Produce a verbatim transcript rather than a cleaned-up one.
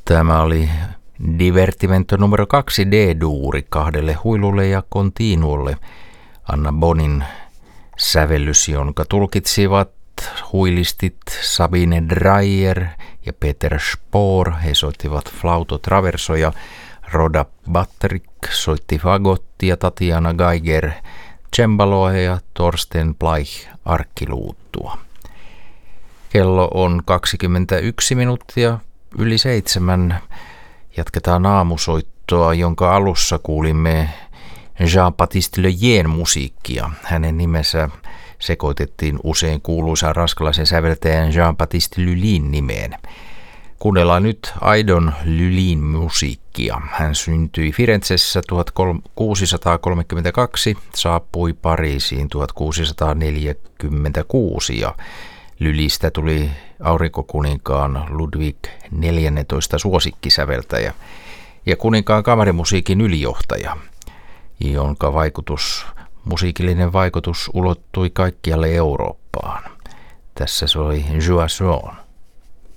Tämä oli Divertimento numero kaksi D-duuri kahdelle huilulle ja continuolle. Anna Bonin sävellys, jonka tulkitsivat huilistit Sabine Dreyer ja Peter Spohr. He soittivat flauto traversoja. Roda Batterik soitti fagottia, Tatiana Geiger cembaloa ja Torsten Bleich arkkiluuttua. Kello on kaksikymmentäyksi minuuttia yli seitsemän. Jatketaan aamusoittoa, jonka alussa kuulimme Jean-Baptiste Lejeune musiikkia. Hänen nimensä sekoitettiin usein kuuluisaan ranskalaisen säveltäjän Jean-Baptiste Lulin nimeen. Kuunnellaan nyt Aidon Lulin musiikkia. Hän syntyi Firenzessä tuhatkuusisataakolmekymmentäkaksi, saapui Pariisiin tuhatkuusisataaneljäkymmentäkuusi ja Lulista tuli aurinkokuninkaan Ludwig neljästoista suosikkisäveltäjä ja kuninkaan kamarimusiikin ylijohtaja, jonka vaikutus, musiikillinen vaikutus ulottui kaikkialle Eurooppaan. Tässä soi Joasson.